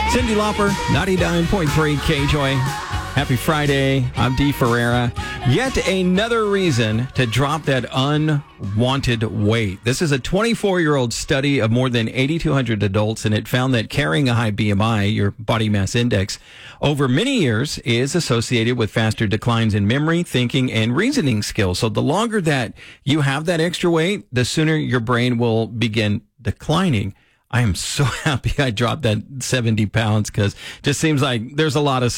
Cyndi Lauper, 99.3 KJOY. Happy Friday. I'm Dee Ferreira. Yet another reason to drop that unwanted weight. This is a 24-year-old study of more than 8,200 adults, and it found that carrying a high BMI, your body mass index, over many years is associated with faster declines in memory, thinking, and reasoning skills. So the longer that you have that extra weight, the sooner your brain will begin declining. I am so happy I dropped that 70 pounds because it just seems like there's a lot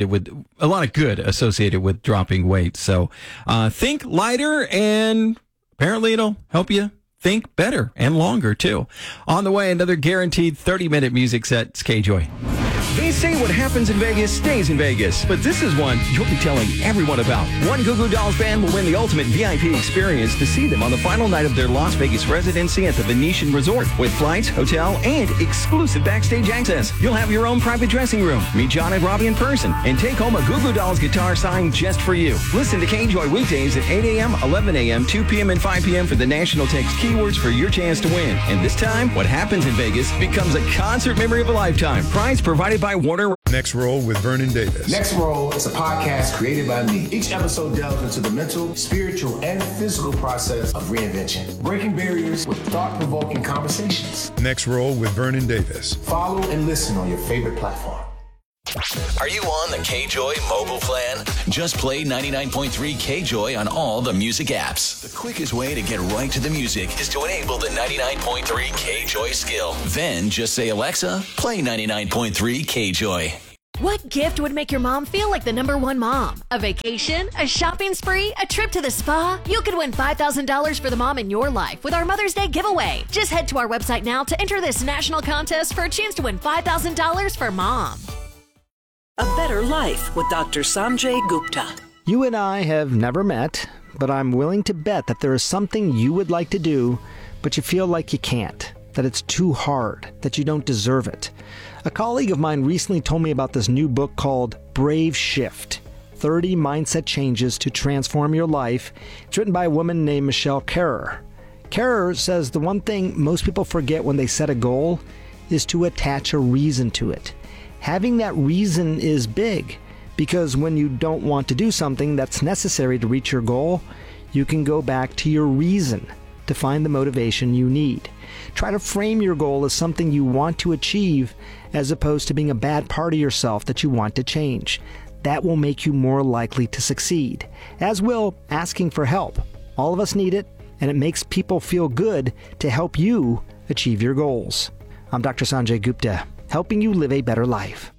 of good associated with dropping weight. So think lighter, and apparently it'll help you think better and longer too. On the way, another guaranteed 30-minute music set. It's KJOY. They say what happens in Vegas stays in Vegas, but this is one you'll be telling everyone about. One Goo Goo Dolls fan will win the ultimate VIP experience to see them on the final night of their Las Vegas residency at the Venetian Resort with flights, hotel, and exclusive backstage access. You'll have your own private dressing room, meet John and Robbie in person, and take home a Goo Goo Dolls guitar signed just for you. Listen to KJOY weekdays at 8 a.m., 11 a.m., 2 p.m., and 5 p.m. for the national text keywords for your chance to win. And this time, what happens in Vegas becomes a concert memory of a lifetime. Prize provided by Warner. Next Roll with Vernon Davis. Next Roll is a podcast created by me. Each episode delves into the mental, spiritual, and physical process of reinvention, breaking barriers with thought-provoking conversations. Next Roll with Vernon Davis. Follow and listen on your favorite platform. Are you on the KJOY mobile plan? Just play 99.3 KJOY on all the music apps. The quickest way to get right to the music is to enable the 99.3 KJOY skill. Then just say, Alexa, play 99.3 KJOY. What gift would make your mom feel like the #1 mom? A vacation? A shopping spree? A trip to the spa? You could win $5,000 for the mom in your life with our Mother's Day giveaway. Just head to our website now to enter this national contest for a chance to win $5,000 for mom. A Better Life with Dr. Sanjay Gupta. You and I have never met, but I'm willing to bet that there is something you would like to do, but you feel like you can't, that it's too hard, that you don't deserve it. A colleague of mine recently told me about this new book called Brave Shift, 30 Mindset Changes to Transform Your Life. It's written by a woman named Michelle Kerrer. Kerrer says the one thing most people forget when they set a goal is to attach a reason to it. Having that reason is big, because when you don't want to do something that's necessary to reach your goal, you can go back to your reason to find the motivation you need. Try to frame your goal as something you want to achieve as opposed to being a bad part of yourself that you want to change. That will make you more likely to succeed, as will asking for help. All of us need it, and it makes people feel good to help you achieve your goals. I'm Dr. Sanjay Gupta, helping you live a better life.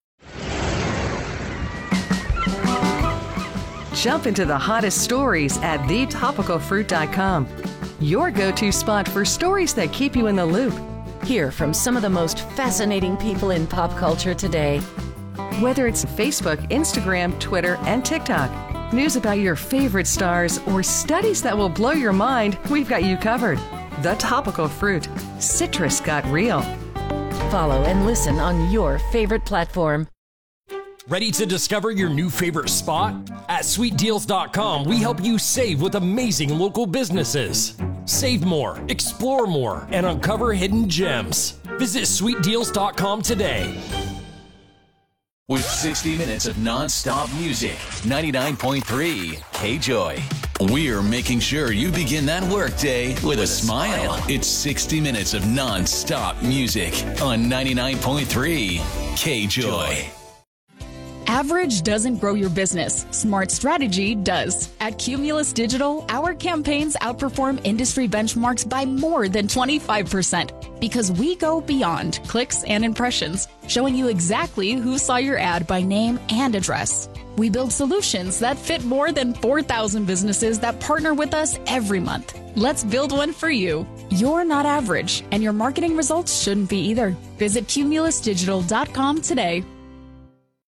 Jump into the hottest stories at thetopicalfruit.com. Your go-to spot for stories that keep you in the loop. Hear from some of the most fascinating people in pop culture today. Whether it's Facebook, Instagram, Twitter, and TikTok, news about your favorite stars, or studies that will blow your mind, we've got you covered. The Topical Fruit. Citrus got real. Follow and listen on your favorite platform. Ready to discover your new favorite spot? At sweetdeals.com, we help you save with amazing local businesses. Save more, explore more, and uncover hidden gems. Visit sweetdeals.com today. With 60 minutes of non-stop music, 99.3 KJOY. We're making sure you begin that workday with a smile. It's 60 minutes of non-stop music on 99.3 KJOY. Average doesn't grow your business. Smart strategy does. At Cumulus Digital, our campaigns outperform industry benchmarks by more than 25% because we go beyond clicks and impressions, showing you exactly who saw your ad by name and address. We build solutions that fit more than 4,000 businesses that partner with us every month. Let's build one for you. You're not average, and your marketing results shouldn't be either. Visit cumulusdigital.com today.